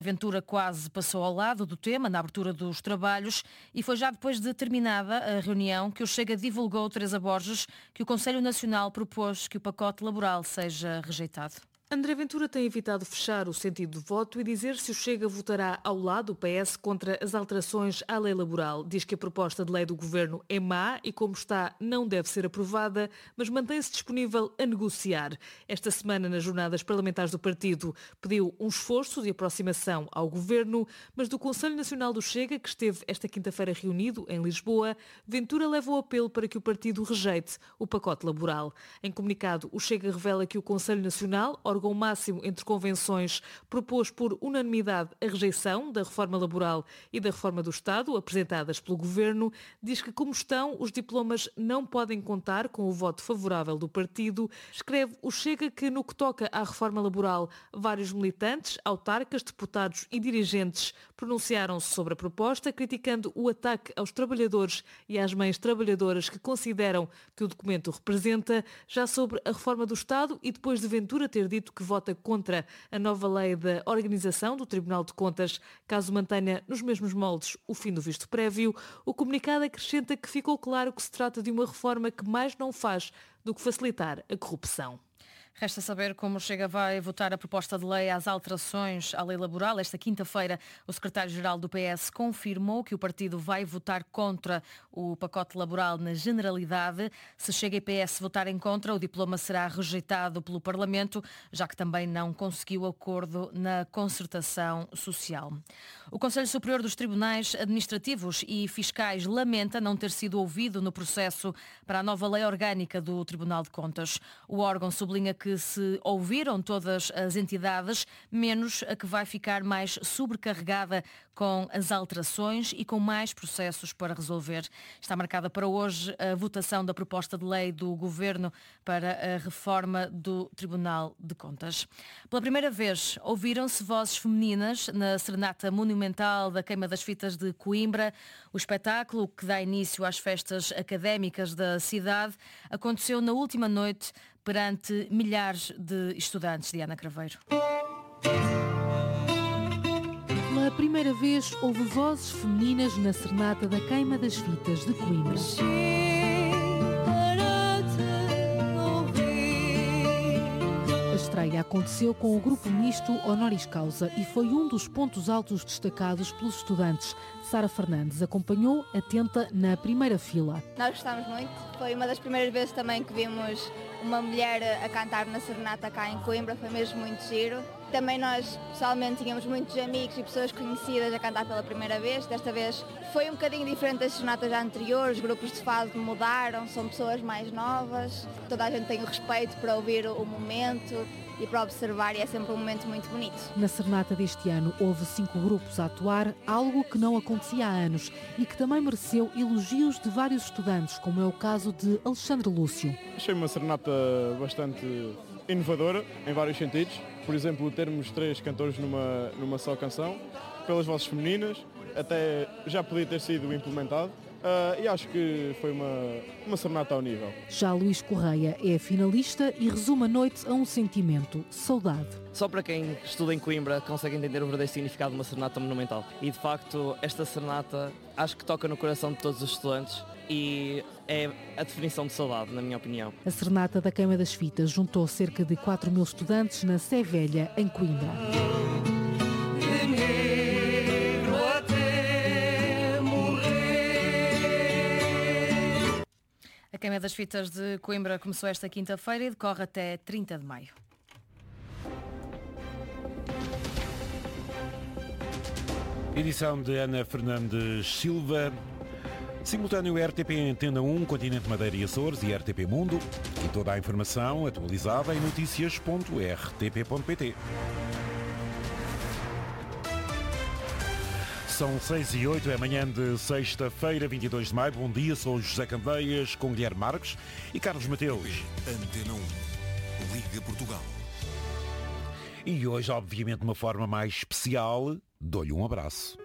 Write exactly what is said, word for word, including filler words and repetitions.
Ventura quase passou ao lado do tema na abertura dos trabalhos e foi já depois de terminada a reunião que o Chega divulgou, Teresa Borges, que o Conselho Nacional propôs que o pacote laboral seja rejeitado. André Ventura tem evitado fechar o sentido do voto e dizer se o Chega votará ao lado do P S contra as alterações à lei laboral. Diz que a proposta de lei do governo é má e, como está, não deve ser aprovada, mas mantém-se disponível a negociar. Esta semana, nas jornadas parlamentares do partido, pediu um esforço de aproximação ao governo, mas do Conselho Nacional do Chega, que esteve esta quinta-feira reunido em Lisboa, Ventura leva o apelo para que o partido rejeite o pacote laboral. Em comunicado, o Chega revela que o Conselho Nacional, órgão máximo entre convenções, propôs por unanimidade a rejeição da reforma laboral e da reforma do Estado, apresentadas pelo Governo. Diz que, como estão, os diplomas não podem contar com o voto favorável do partido. Escreve o Chega que, no que toca à reforma laboral, vários militantes, autarcas, deputados e dirigentes pronunciaram-se sobre a proposta, criticando o ataque aos trabalhadores e às mães trabalhadoras que consideram que o documento representa. Já sobre a reforma do Estado, e depois de Ventura ter dito que vota contra a nova lei da organização do Tribunal de Contas, caso mantenha nos mesmos moldes o fim do visto prévio, o comunicado acrescenta que ficou claro que se trata de uma reforma que mais não faz do que facilitar a corrupção. Resta saber como Chega vai votar a proposta de lei às alterações à lei laboral. Esta quinta-feira, o secretário-geral do P S confirmou que o partido vai votar contra o pacote laboral na generalidade. Se Chega e P S votarem contra, o diploma será rejeitado pelo Parlamento, já que também não conseguiu acordo na concertação social. O Conselho Superior dos Tribunais Administrativos e Fiscais lamenta não ter sido ouvido no processo para a nova lei orgânica do Tribunal de Contas. O órgão sublinha que se ouviram todas as entidades, menos a que vai ficar mais sobrecarregada com as alterações e com mais processos para resolver. Está marcada para hoje a votação da proposta de lei do Governo para a reforma do Tribunal de Contas. Pela primeira vez, ouviram-se vozes femininas na Serenata Monumental da Queima das Fitas de Coimbra. O espetáculo, que dá início às festas académicas da cidade, aconteceu na última noite perante milhares de estudantes. Diana Craveiro. Pela primeira vez houve vozes femininas na Serenata da Queima das Fitas de Coimbra. A estreia aconteceu com o grupo misto Honoris Causa e foi um dos pontos altos destacados pelos estudantes. Sara Fernandes acompanhou atenta na primeira fila. Nós gostámos muito, foi uma das primeiras vezes também que vimos uma mulher a cantar na Serenata cá em Coimbra, foi mesmo muito giro. Também nós, pessoalmente, tínhamos muitos amigos e pessoas conhecidas a cantar pela primeira vez. Desta vez foi um bocadinho diferente das serenatas anteriores, os grupos de fado mudaram, são pessoas mais novas, toda a gente tem o respeito para ouvir o momento e para observar, e é sempre um momento muito bonito. Na Serenata deste ano houve cinco grupos a atuar, algo que não acontecia há anos e que também mereceu elogios de vários estudantes, como é o caso de Alexandre Lúcio. Achei uma serenata bastante inovadora em vários sentidos. Por exemplo, termos três cantores numa, numa só canção, pelas vozes femininas, até já podia ter sido implementado. Uh, e acho que foi uma, uma serenata ao nível. Já Luís Correia é finalista e resume a noite a um sentimento: saudade. Só para quem estuda em Coimbra consegue entender o verdadeiro significado de uma serenata monumental. E de facto, esta serenata acho que toca no coração de todos os estudantes e é a definição de saudade, na minha opinião. A Serenata da Queima das Fitas juntou cerca de quatro mil estudantes na Sé Velha, em Coimbra. A Queima das Fitas de Coimbra começou esta quinta-feira e decorre até trinta de maio. Edição de Ana Fernandes Silva. Simultâneo R T P Antena um, Continente Madeira e Açores e R T P Mundo. E toda a informação atualizada em notícias ponto r t p ponto p t. São seis e oito, é manhã de sexta-feira, vinte e dois de maio. Bom dia, sou José Candeias, com Guilherme Marques e Carlos Mateus. Antena um, Liga Portugal. E hoje, obviamente, de uma forma mais especial, dou-lhe um abraço.